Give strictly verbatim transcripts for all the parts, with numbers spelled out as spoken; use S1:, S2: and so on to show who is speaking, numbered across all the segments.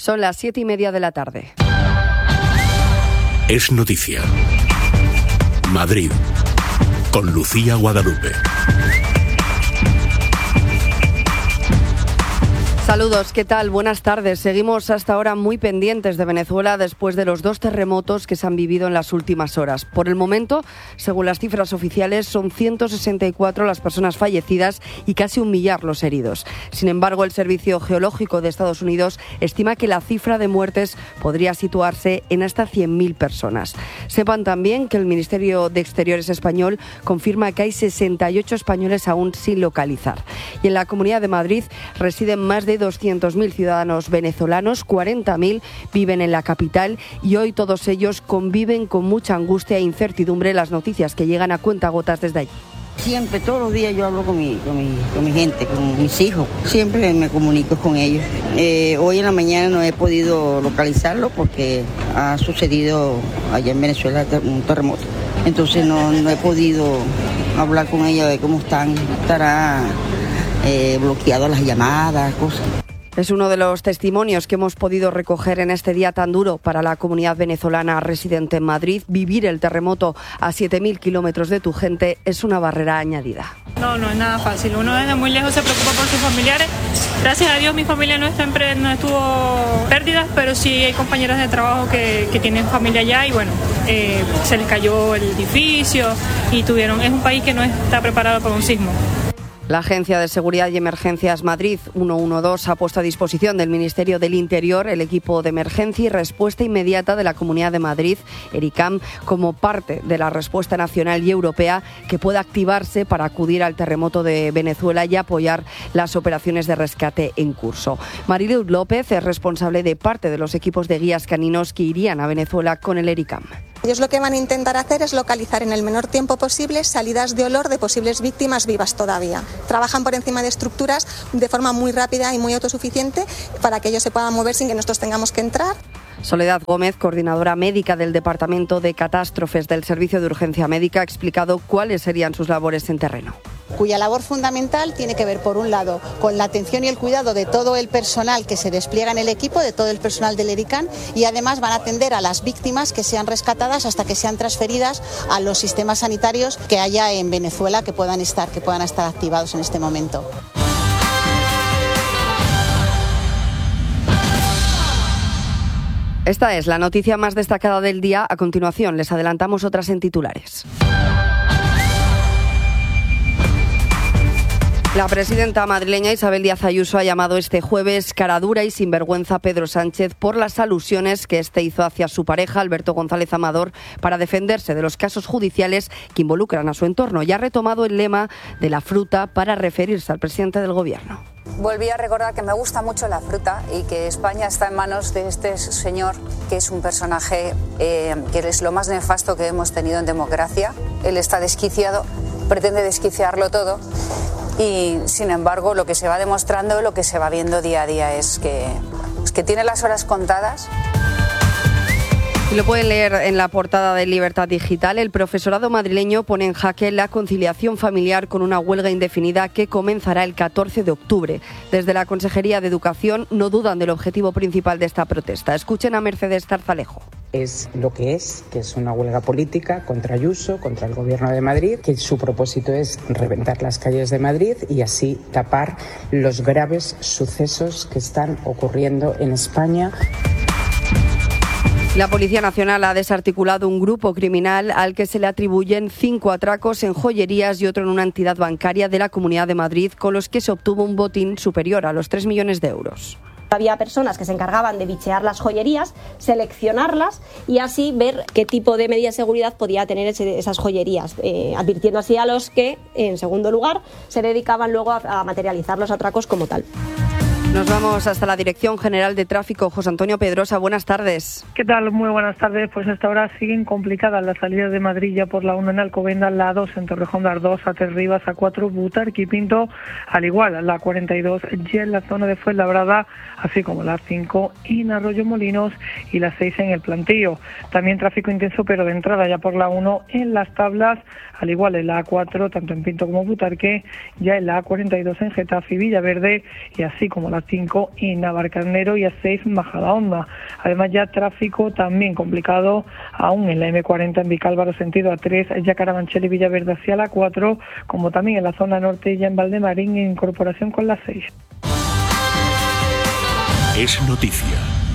S1: Son las siete y media de la tarde.
S2: Es noticia. Madrid, con Lucía Guadalupe.
S1: Saludos, ¿qué tal? Buenas tardes. Seguimos hasta ahora muy pendientes de Venezuela después de los dos terremotos que se han vivido en las últimas horas. Por el momento, según las cifras oficiales, son ciento sesenta y cuatro las personas fallecidas y casi un millar los heridos. Sin embargo, el Servicio Geológico de Estados Unidos estima que la cifra de muertes podría situarse en hasta cien mil personas. Sepan también que el Ministerio de Exteriores español confirma que hay sesenta y ocho españoles aún sin localizar. Y en la Comunidad de Madrid residen más de doscientos mil ciudadanos venezolanos, cuarenta mil viven en la capital y hoy todos ellos conviven con mucha angustia e incertidumbre las noticias que llegan a cuentagotas desde allí.
S3: Siempre, todos los días yo hablo con mi, con mi, con mi gente, con mis hijos. Siempre me comunico con ellos. Eh, hoy en la mañana no he podido localizarlo porque ha sucedido allá en Venezuela un terremoto. Entonces no, no he podido hablar con ellos de cómo están. Estará eh, bloqueado las llamadas, cosas.
S1: Es uno de los testimonios que hemos podido recoger en este día tan duro para la comunidad venezolana residente en Madrid. Vivir el terremoto a siete mil kilómetros de tu gente es una barrera añadida.
S4: No, no es nada fácil. Uno desde muy lejos se preocupa por sus familiares. Gracias a Dios mi familia no, está en, no estuvo pérdidas, pero sí hay compañeras de trabajo que, que tienen familia allá y bueno, eh, se les cayó el edificio y tuvieron... Es un país que no está preparado para un sismo.
S1: La Agencia de Seguridad y Emergencias Madrid ciento doce ha puesto a disposición del Ministerio del Interior el equipo de emergencia y respuesta inmediata de la Comunidad de Madrid, ERICAM, como parte de la respuesta nacional y europea que puede activarse para acudir al terremoto de Venezuela y apoyar las operaciones de rescate en curso. Mariluz López es responsable de parte de los equipos de guías caninos que irían a Venezuela con el ERICAM.
S5: Ellos lo que van a intentar hacer es localizar en el menor tiempo posible salidas de olor de posibles víctimas vivas todavía. Trabajan por encima de estructuras de forma muy rápida y muy autosuficiente para que ellos se puedan mover sin que nosotros tengamos que entrar.
S1: Soledad Gómez, coordinadora médica del Departamento de Catástrofes del Servicio de Urgencia Médica, ha explicado cuáles serían sus labores en terreno.
S6: Cuya labor fundamental tiene que ver, por un lado, con la atención y el cuidado de todo el personal que se despliega en el equipo, de todo el personal del ERICAM, y además van a atender a las víctimas que sean rescatadas hasta que sean transferidas a los sistemas sanitarios que haya en Venezuela que puedan estar, que puedan estar activados en este momento.
S1: Esta es la noticia más destacada del día. A continuación, les adelantamos otras en titulares. La presidenta madrileña Isabel Díaz Ayuso ha llamado este jueves cara dura y sinvergüenza a Pedro Sánchez por las alusiones que este hizo hacia su pareja, Alberto González Amador, para defenderse de los casos judiciales que involucran a su entorno. Y ha retomado el lema de la fruta para referirse al presidente del Gobierno.
S7: Volví a recordar que me gusta mucho la fruta y que España está en manos de este señor, que es un personaje eh, que es lo más nefasto que hemos tenido en democracia. Él está desquiciado, pretende desquiciarlo todo. Y, sin embargo, lo que se va demostrando, lo que se va viendo día a día es que, es que tiene las horas contadas.
S1: Y lo pueden leer en la portada de Libertad Digital. El profesorado madrileño pone en jaque la conciliación familiar con una huelga indefinida que comenzará el catorce de octubre. Desde la Consejería de Educación no dudan del objetivo principal de esta protesta. Escuchen a Mercedes Tarzalejo.
S8: Es lo que es, que es una huelga política contra Ayuso, contra el Gobierno de Madrid, que su propósito es reventar las calles de Madrid y así tapar los graves sucesos que están ocurriendo en España.
S1: La Policía Nacional ha desarticulado un grupo criminal al que se le atribuyen cinco atracos en joyerías y otro en una entidad bancaria de la Comunidad de Madrid, con los que se obtuvo un botín superior a los tres millones de euros.
S9: Había personas que se encargaban de bichear las joyerías, seleccionarlas y así ver qué tipo de medida de seguridad podía tener ese, esas joyerías, eh, advirtiendo así a los que, en segundo lugar, se dedicaban luego a, a materializar los atracos como tal.
S1: Nos vamos hasta la Dirección General de Tráfico. José Antonio Pedrosa, buenas tardes.
S10: ¿Qué tal? Muy buenas tardes. Pues hasta ahora siguen complicadas las salidas de Madrid ya por la uno en Alcobendas, la dos en Torrejón de Ardoz, a Tres Rivas, a cuatro, Butarque y Pinto, al igual la cuarenta y dos ya en la zona de Fuenlabrada, así como la cinco en Arroyo Molinos y la seis en el Plantío. También tráfico intenso, pero de entrada ya por la uno en Las Tablas, al igual en la A cuatro, tanto en Pinto como Butarque, ya en la A cuarenta y dos en Getafe y Villaverde, y así como la a cinco en Navarcarnero y a seis en Majadahonda. Además ya tráfico también complicado aún en la eme cuarenta en Vicálvaro sentido a tres, ya Carabanchel y Villaverde hacia la cuatro, como también en la zona norte y ya en Valdemarín en incorporación con la seis.
S2: Es noticia.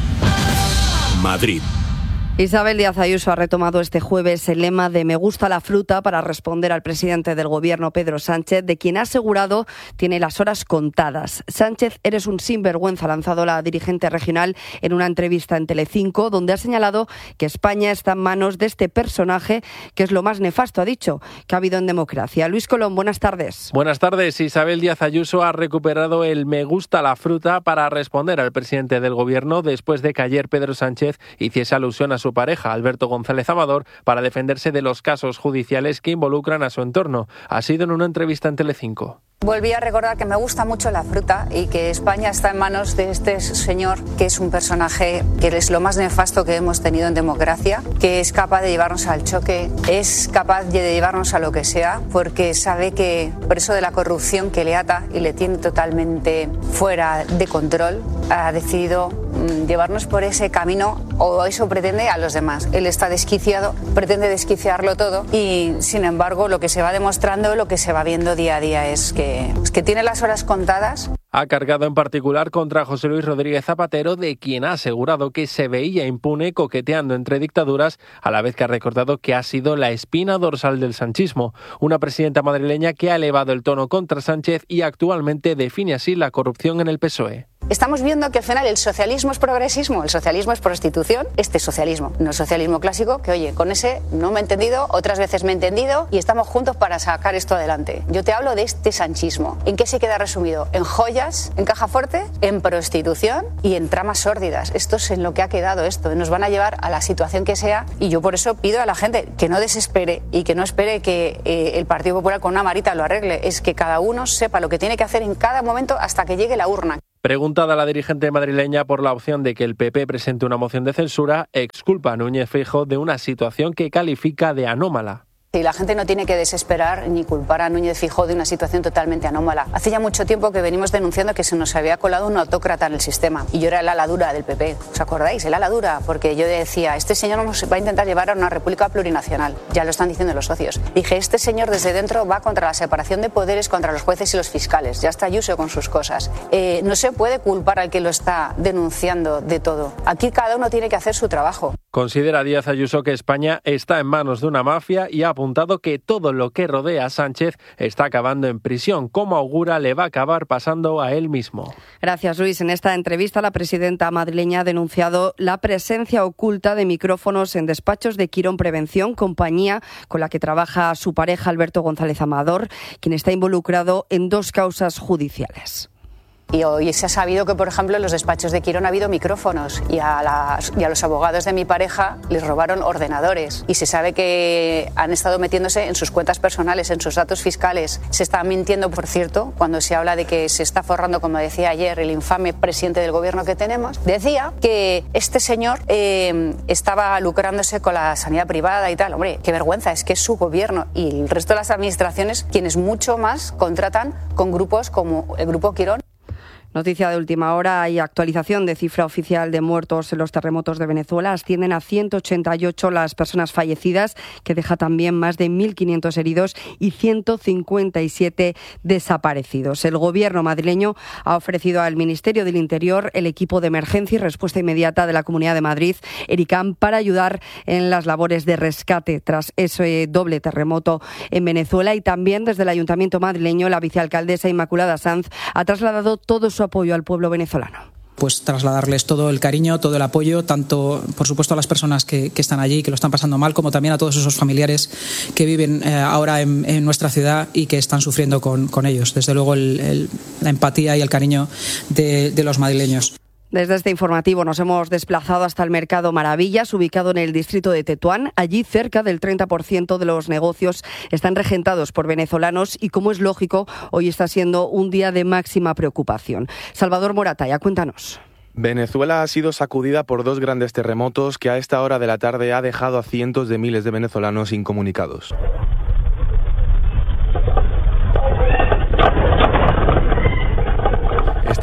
S2: Madrid.
S1: Isabel Díaz Ayuso ha retomado este jueves el lema de "Me gusta la fruta" para responder al presidente del Gobierno, Pedro Sánchez, de quien ha asegurado tiene las horas contadas. Sánchez, eres un sinvergüenza, ha lanzado la dirigente regional en una entrevista en Telecinco, donde ha señalado que España está en manos de este personaje, que es lo más nefasto, ha dicho, que ha habido en democracia. Luis Colón, buenas tardes.
S11: Buenas tardes. Isabel Díaz Ayuso ha recuperado el "me gusta la fruta" para responder al presidente del Gobierno después de que ayer Pedro Sánchez hiciese alusión a su su pareja, Alberto González Amador, para defenderse de los casos judiciales que involucran a su entorno. Ha sido en una entrevista en Telecinco.
S7: Volví a recordar que me gusta mucho la fruta y que España está en manos de este señor, que es un personaje que es lo más nefasto que hemos tenido en democracia, que es capaz de llevarnos al choque, es capaz de llevarnos a lo que sea, porque sabe que preso de la corrupción que le ata y le tiene totalmente fuera de control, ha decidido mmm, llevarnos por ese camino, o eso pretende, a los demás. Él está desquiciado, pretende desquiciarlo todo y, sin embargo, lo que se va demostrando, lo que se va viendo día a día es que Es que tiene las horas contadas.
S11: Ha cargado en particular contra José Luis Rodríguez Zapatero, de quien ha asegurado que se veía impune coqueteando entre dictaduras, a la vez que ha recordado que ha sido la espina dorsal del sanchismo. Una presidenta madrileña que ha elevado el tono contra Sánchez y actualmente define así la corrupción en el P S O E.
S7: Estamos viendo que al final el socialismo es progresismo, el socialismo es prostitución, este socialismo, no es socialismo clásico, que oye, con ese no me he entendido, otras veces me he entendido y estamos juntos para sacar esto adelante. Yo te hablo de este sanchismo. ¿En qué se queda resumido? En joyas, en caja fuerte, en prostitución y en tramas sórdidas. Esto es en lo que ha quedado esto. Nos van a llevar a la situación que sea y yo por eso pido a la gente que no desespere y que no espere que eh, el Partido Popular con una marita lo arregle. Es que cada uno sepa lo que tiene que hacer en cada momento hasta que llegue la urna.
S11: Preguntada a la dirigente madrileña por la opción de que el P P presente una moción de censura, exculpa a Núñez Feijóo de una situación que califica de anómala.
S7: Y la gente no tiene que desesperar ni culpar a Núñez Feijóo de una situación totalmente anómala. Hace ya mucho tiempo que venimos denunciando que se nos había colado un autócrata en el sistema. Y yo era el ala dura del P P. ¿Os acordáis? El ala dura. Porque yo decía, este señor nos va a intentar llevar a una república plurinacional. Ya lo están diciendo los socios. Dije, este señor desde dentro va contra la separación de poderes, contra los jueces y los fiscales. Ya está Ayuso con sus cosas. Eh, no se puede culpar al que lo está denunciando de todo. Aquí cada uno tiene que hacer su trabajo.
S11: Considera Díaz Ayuso que España está en manos de una mafia y ha apuntado que todo lo que rodea a Sánchez está acabando en prisión. Como augura, le va a acabar pasando a él mismo.
S1: Gracias, Luis. En esta entrevista, la presidenta madrileña ha denunciado la presencia oculta de micrófonos en despachos de Quirón Prevención, compañía con la que trabaja su pareja Alberto González Amador, quien está involucrado en dos causas judiciales.
S7: Y hoy se ha sabido que, por ejemplo, en los despachos de Quirón ha habido micrófonos y a, las, y a los abogados de mi pareja les robaron ordenadores. Y se sabe que han estado metiéndose en sus cuentas personales, en sus datos fiscales. Se está mintiendo, por cierto, cuando se habla de que se está forrando, como decía ayer, el infame presidente del gobierno que tenemos. Decía que este señor eh, estaba lucrándose con la sanidad privada y tal. Hombre, qué vergüenza, es que es su gobierno y el resto de las administraciones quienes mucho más contratan con grupos como el Grupo Quirón.
S1: Noticia de última hora, hay actualización de cifra oficial de muertos en los terremotos de Venezuela. Ascienden a ciento ochenta y ocho las personas fallecidas, que deja también más de mil quinientos heridos y ciento cincuenta y siete desaparecidos. El gobierno madrileño ha ofrecido al Ministerio del Interior el equipo de emergencia y respuesta inmediata de la Comunidad de Madrid, ERICAM, para ayudar en las labores de rescate tras ese doble terremoto en Venezuela. Y también desde el Ayuntamiento madrileño, la vicealcaldesa Inmaculada Sanz ha trasladado todo su apoyo al pueblo venezolano.
S12: Pues trasladarles todo el cariño, todo el apoyo, tanto por supuesto a las personas que, que están allí, que lo están pasando mal, como también a todos esos familiares que viven eh, ahora en, en nuestra ciudad y que están sufriendo con, con ellos. Desde luego el, el, la empatía y el cariño de, de los madrileños.
S1: Desde este informativo nos hemos desplazado hasta el Mercado Maravillas, ubicado en el distrito de Tetuán. Allí cerca del treinta por ciento de los negocios están regentados por venezolanos y, como es lógico, hoy está siendo un día de máxima preocupación. Salvador Moratalla, cuéntanos.
S13: Venezuela ha sido sacudida por dos grandes terremotos que a esta hora de la tarde ha dejado a cientos de miles de venezolanos incomunicados. Este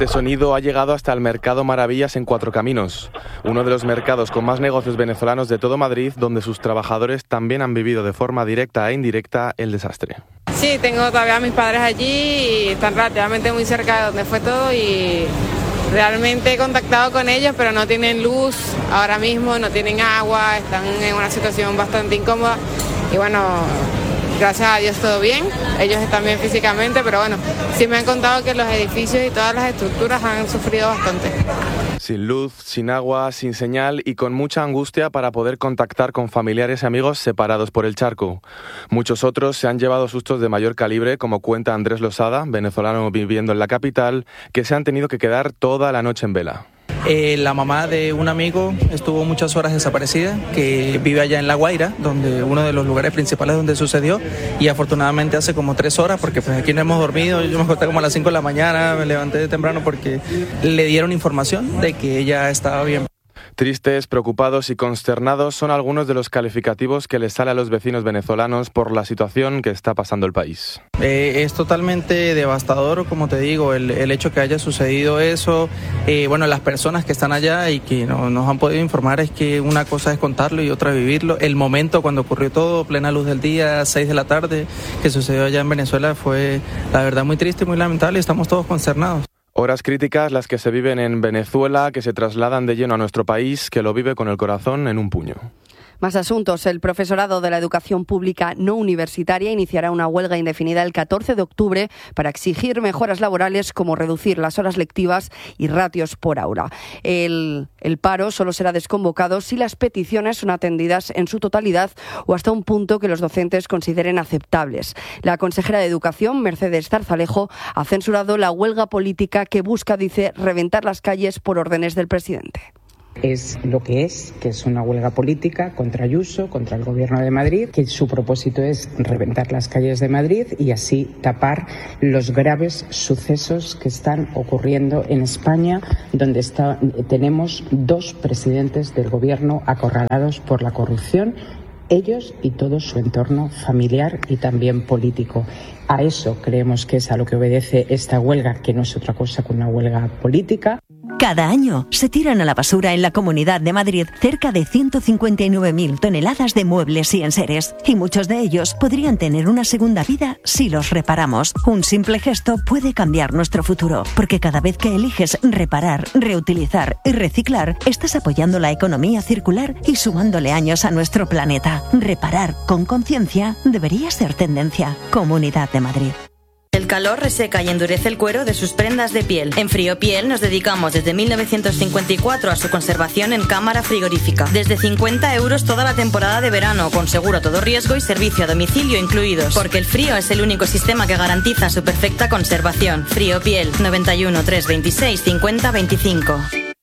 S13: Este sonido ha llegado hasta el Mercado Maravillas en Cuatro Caminos, uno de los mercados con más negocios venezolanos de todo Madrid, donde sus trabajadores también han vivido de forma directa e indirecta el desastre.
S14: Sí, tengo todavía a mis padres allí y están relativamente muy cerca de donde fue todo y realmente he contactado con ellos, pero no tienen luz ahora mismo, no tienen agua, están en una situación bastante incómoda y bueno, gracias a Dios todo bien, ellos están bien físicamente, pero bueno, sí me han contado que los edificios y todas las estructuras han sufrido bastante.
S13: Sin luz, sin agua, sin señal y con mucha angustia para poder contactar con familiares y amigos separados por el charco. Muchos otros se han llevado sustos de mayor calibre, como cuenta Andrés Losada, venezolano viviendo en la capital, que se han tenido que quedar toda la noche en vela.
S15: Eh, la mamá de un amigo estuvo muchas horas desaparecida, que vive allá en La Guaira, donde uno de los lugares principales donde sucedió, y afortunadamente hace como tres horas, porque pues aquí no hemos dormido. Yo me acosté como a las cinco de la mañana, me levanté temprano porque le dieron información de que ella estaba bien.
S13: Tristes, preocupados y consternados son algunos de los calificativos que les sale a los vecinos venezolanos por la situación que está pasando el país.
S15: Eh, es totalmente devastador, como te digo, el, el hecho que haya sucedido eso. Eh, bueno, las personas que están allá y que no, nos han podido informar es que una cosa es contarlo y otra vivirlo. El momento cuando ocurrió todo, plena luz del día, seis de la tarde, que sucedió allá en Venezuela, fue la verdad muy triste y muy lamentable y estamos todos consternados.
S13: Horas críticas las que se viven en Venezuela, que se trasladan de lleno a nuestro país, que lo vive con el corazón en un puño.
S1: Más asuntos. El profesorado de la educación pública no universitaria iniciará una huelga indefinida el catorce de octubre para exigir mejoras laborales como reducir las horas lectivas y ratios por aula. El, el paro solo será desconvocado si las peticiones son atendidas en su totalidad o hasta un punto que los docentes consideren aceptables. La consejera de Educación, Mercedes Zarzalejo, ha censurado la huelga política que busca, dice, reventar las calles por órdenes del presidente.
S8: Es lo que es, que es una huelga política contra Ayuso, contra el Gobierno de Madrid, que su propósito es reventar las calles de Madrid y así tapar los graves sucesos que están ocurriendo en España, donde está, tenemos dos presidentes del Gobierno acorralados por la corrupción, ellos y todo su entorno familiar y también político. A eso creemos que es a lo que obedece esta huelga, que no es otra cosa que una huelga política.
S16: Cada año se tiran a la basura en la Comunidad de Madrid cerca de ciento cincuenta y nueve mil toneladas de muebles y enseres, y muchos de ellos podrían tener una segunda vida si los reparamos. Un simple gesto puede cambiar nuestro futuro, porque cada vez que eliges reparar, reutilizar y reciclar, estás apoyando la economía circular y sumándole años a nuestro planeta. Reparar con conciencia debería ser tendencia. Comunidad de Madrid.
S17: El calor reseca y endurece el cuero de sus prendas de piel. En Friopiel nos dedicamos desde mil novecientos cincuenta y cuatro a su conservación en cámara frigorífica. Desde cincuenta euros toda la temporada de verano, con seguro a todo riesgo y servicio a domicilio incluidos. Porque el frío es el único sistema que garantiza su perfecta conservación. Friopiel, noventa y uno, trescientos veintiséis, cincuenta, veinticinco.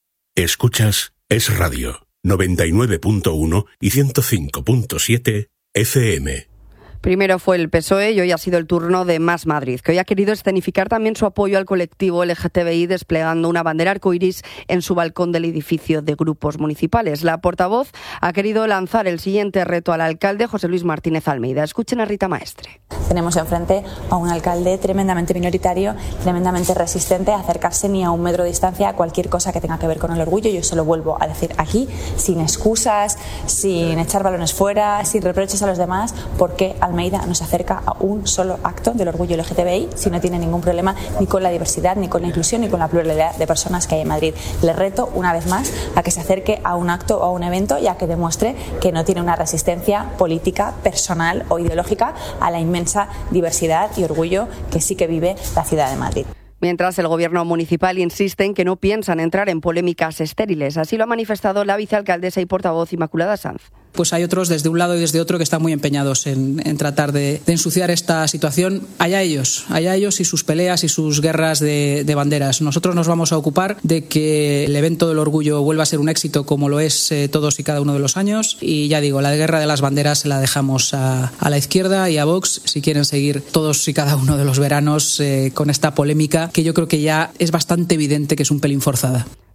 S2: Escuchas Es Radio, noventa y nueve punto uno y ciento cinco punto siete F M.
S1: Primero fue el P S O E y hoy ha sido el turno de Más Madrid, que hoy ha querido escenificar también su apoyo al colectivo L G T B I desplegando una bandera arcoiris en su balcón del edificio de grupos municipales. La portavoz ha querido lanzar el siguiente reto al alcalde José Luis Martínez Almeida. Escuchen a Rita Maestre.
S18: Tenemos enfrente a un alcalde tremendamente minoritario, tremendamente resistente a acercarse ni a un metro de distancia a cualquier cosa que tenga que ver con el orgullo. Yo se lo vuelvo a decir aquí, sin excusas, sin echar balones fuera, sin reproches a los demás, porque Almeida no se acerca a un solo acto del orgullo L G T B I si no tiene ningún problema ni con la diversidad, ni con la inclusión, ni con la pluralidad de personas que hay en Madrid. Le reto una vez más a que se acerque a un acto o a un evento y a que demuestre que no tiene una resistencia política, personal o ideológica a la inmensa diversidad y orgullo que sí que vive la ciudad de Madrid.
S1: Mientras el gobierno municipal insiste en que no piensan entrar en polémicas estériles. Así lo ha manifestado la vicealcaldesa y portavoz Inmaculada Sanz.
S12: Pues hay otros desde un lado y desde otro que están muy empeñados en, en tratar de, de ensuciar esta situación. Allá ellos, allá ellos y sus peleas y sus guerras de, de banderas. Nosotros nos vamos a ocupar de que el evento del orgullo vuelva a ser un éxito como lo es eh, todos y cada uno de los años. Y ya digo, la guerra de las banderas se la dejamos a, a la izquierda y a Vox si quieren seguir todos y cada uno de los veranos eh, con esta polémica que yo creo que ya es bastante evidente que es un pelín forzada.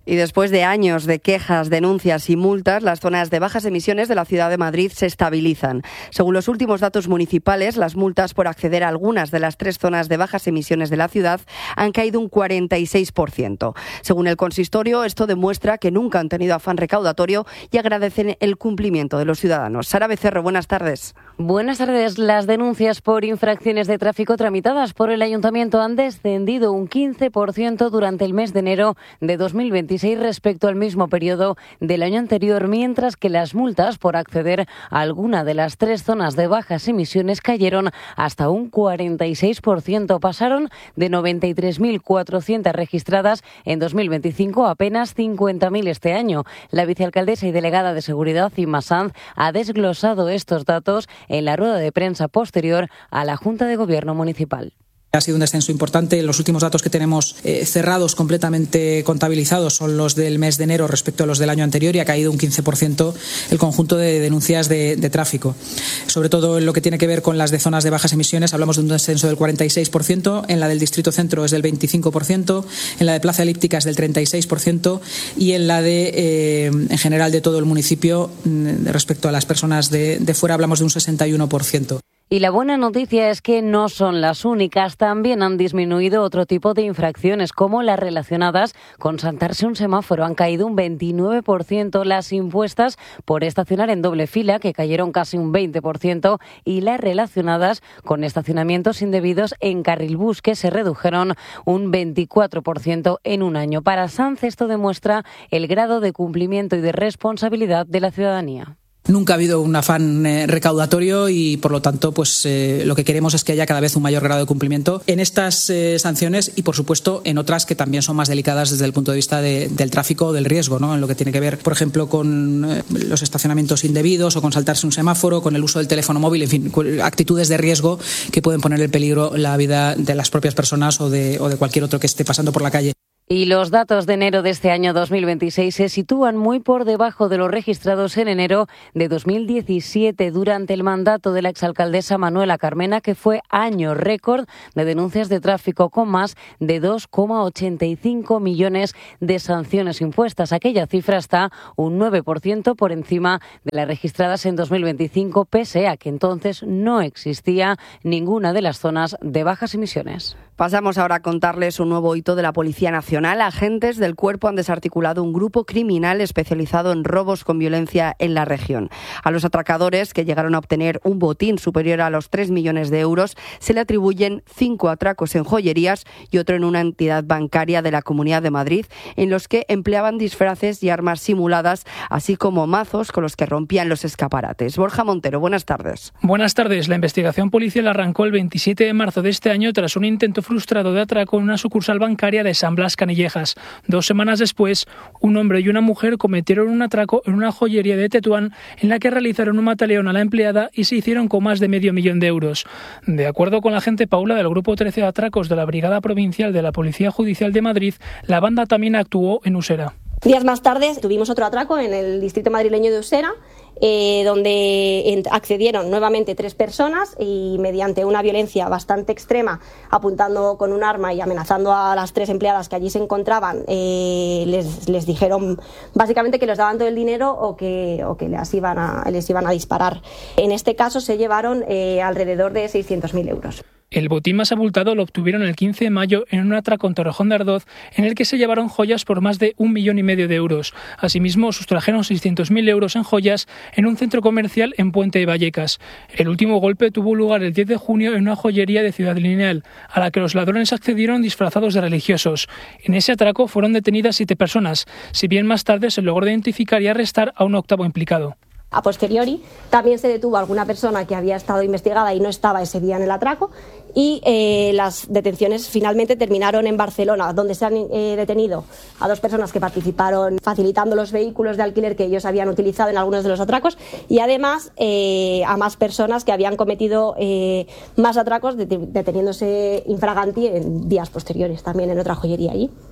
S1: Y después de años de quejas, denuncias y multas, las zonas de bajas emisiones de la ciudad de Madrid se estabilizan. Según los últimos datos municipales, las multas por acceder a algunas de las tres zonas de bajas emisiones de la ciudad han caído un cuarenta y seis por ciento. Según el consistorio, esto demuestra que nunca han tenido afán recaudatorio y agradecen el cumplimiento de los ciudadanos. Sara Becerro, buenas tardes.
S19: Buenas tardes. Las denuncias por infracciones de tráfico tramitadas por el Ayuntamiento han descendido un quince por ciento durante el mes de enero de dos mil veintiséis respecto al mismo periodo del año anterior, mientras que las multas por acceder a alguna de las tres zonas de bajas emisiones cayeron hasta un cuarenta y seis por ciento. Pasaron de noventa y tres mil cuatrocientas registradas en dos mil veinticinco a apenas cincuenta mil este año. La vicealcaldesa y delegada de Seguridad, Inma Sanz, ha desglosado estos datos en la rueda de prensa posterior a la Junta de Gobierno Municipal.
S12: Ha sido un descenso importante. Los últimos datos que tenemos eh, cerrados, completamente contabilizados, son los del mes de enero respecto a los del año anterior y ha caído un quince por ciento el conjunto de denuncias de, de tráfico. Sobre todo en lo que tiene que ver con las de zonas de bajas emisiones, hablamos de un descenso del cuarenta y seis por ciento, en la del Distrito Centro es del veinticinco por ciento, en la de Plaza Elíptica es del treinta y seis por ciento y en la de, eh, en general, de todo el municipio, respecto a las personas de, de fuera, hablamos de un sesenta y uno por ciento.
S19: Y la buena noticia es que no son las únicas. También han disminuido otro tipo de infracciones, como las relacionadas con saltarse un semáforo. Han caído un veintinueve por ciento, las impuestas por estacionar en doble fila, que cayeron casi un veinte por ciento, y las relacionadas con estacionamientos indebidos en carril bus, que se redujeron un veinticuatro por ciento en un año. Para Sanz, esto demuestra el grado de cumplimiento y de responsabilidad de la ciudadanía.
S12: Nunca ha habido un afán eh, recaudatorio y, por lo tanto, pues eh, lo que queremos es que haya cada vez un mayor grado de cumplimiento en estas eh, sanciones y, por supuesto, en otras que también son más delicadas desde el punto de vista de, del tráfico o del riesgo, ¿no? En lo que tiene que ver, por ejemplo, con eh, los estacionamientos indebidos o con saltarse un semáforo, con el uso del teléfono móvil, en fin, actitudes de riesgo que pueden poner en peligro la vida de las propias personas o de, o de cualquier otro que esté pasando por la calle.
S19: Y los datos de enero de este año dos mil veintiséis se sitúan muy por debajo de los registrados en enero de dos mil diecisiete, durante el mandato de la exalcaldesa Manuela Carmena, que fue año récord de denuncias de tráfico, con más de dos coma ochenta y cinco millones de sanciones impuestas. Aquella cifra está un nueve por ciento por encima de las registradas en dos mil veinticinco, pese a que entonces no existía ninguna de las zonas de bajas emisiones.
S1: Pasamos ahora a contarles un nuevo hito de la Policía Nacional. Agentes del cuerpo han desarticulado un grupo criminal especializado en robos con violencia en la región. A los atracadores, que llegaron a obtener un botín superior a los tres millones de euros, se le atribuyen cinco atracos en joyerías y otro en una entidad bancaria de la Comunidad de Madrid, en los que empleaban disfraces y armas simuladas, así como mazos con los que rompían los escaparates. Borja Montero, buenas tardes.
S20: Buenas tardes. La investigación policial arrancó el veintisiete de marzo de este año tras un intento frustrado de atraco en una sucursal bancaria de San Blas Canillejas. Dos semanas después, un hombre y una mujer cometieron un atraco en una joyería de Tetuán, en la que realizaron un mataleón a la empleada y se hicieron con más de medio millón de euros. De acuerdo con la agente Paula del Grupo trece de Atracos de la Brigada Provincial de la Policía Judicial de Madrid, la banda también actuó en Usera.
S9: Días más tarde tuvimos otro atraco en el distrito madrileño de Usera, eh, donde accedieron nuevamente tres personas y, mediante una violencia bastante extrema, apuntando con un arma y amenazando a las tres empleadas que allí se encontraban, eh, les, les dijeron básicamente que les daban todo el dinero o que, o que les, iban a, les iban a disparar. En este caso se llevaron eh, alrededor de seiscientos mil euros.
S20: El botín más abultado lo obtuvieron el quince de mayo en un atraco en Torrejón de Ardoz, en el que se llevaron joyas por más de un millón y medio de euros. Asimismo, sustrajeron seiscientos mil euros en joyas en un centro comercial en Puente de Vallecas. El último golpe tuvo lugar el diez de junio en una joyería de Ciudad Lineal, a la que los ladrones accedieron disfrazados de religiosos. En ese atraco fueron detenidas siete personas, si bien más tarde se logró identificar y arrestar a un octavo implicado.
S9: A posteriori, también se detuvo a alguna persona que había estado investigada y no estaba ese día en el atraco, y eh, las detenciones finalmente terminaron en Barcelona, donde se han eh, detenido a dos personas que participaron facilitando los vehículos de alquiler que ellos habían utilizado en algunos de los atracos, y además eh, a más personas que habían cometido eh, más atracos, deteniéndose infraganti en días posteriores, también en otra joyería allí.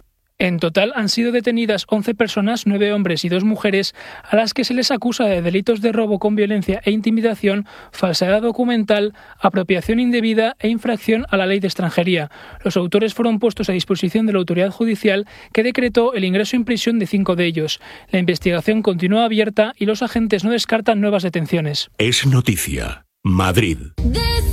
S20: En total han sido detenidas once personas, nueve hombres y dos mujeres, a las que se les acusa de delitos de robo con violencia e intimidación, falsedad documental, apropiación indebida e infracción a la ley de extranjería. Los autores fueron puestos a disposición de la autoridad judicial, que decretó el ingreso en prisión de cinco de ellos. La investigación continúa abierta y los agentes no descartan nuevas detenciones.
S2: Es noticia. Madrid.